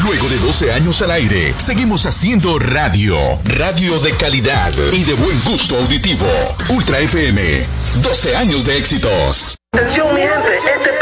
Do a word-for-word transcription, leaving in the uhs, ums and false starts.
Luego de doce años al aire, seguimos haciendo radio. Radio de calidad y de buen gusto auditivo. Ultra F M. doce años de éxitos. Atención, mi gente, este